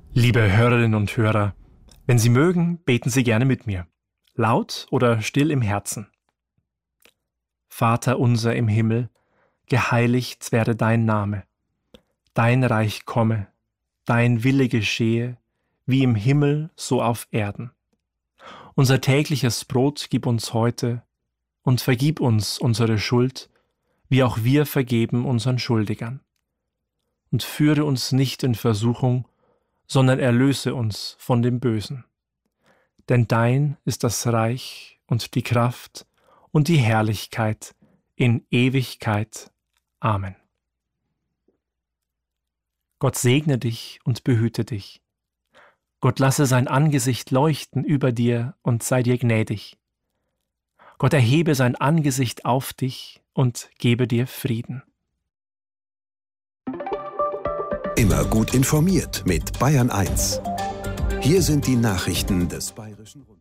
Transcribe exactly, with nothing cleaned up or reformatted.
Liebe Hörerinnen und Hörer, wenn Sie mögen, beten Sie gerne mit mir, laut oder still im Herzen. Vater unser im Himmel, geheiligt werde dein Name. Dein Reich komme, dein Wille geschehe, wie im Himmel, so auf Erden. Unser tägliches Brot gib uns heute und vergib uns unsere Schuld, wie auch wir vergeben unseren Schuldigern. Und führe uns nicht in Versuchung, sondern erlöse uns von dem Bösen. Denn dein ist das Reich und die Kraft und die Herrlichkeit in Ewigkeit. Amen. Gott segne dich und behüte dich. Gott lasse sein Angesicht leuchten über dir und sei dir gnädig. Gott erhebe sein Angesicht auf dich und gebe dir Frieden. Immer gut informiert mit Bayern eins. Hier sind die Nachrichten des Bayerischen Rundfunks.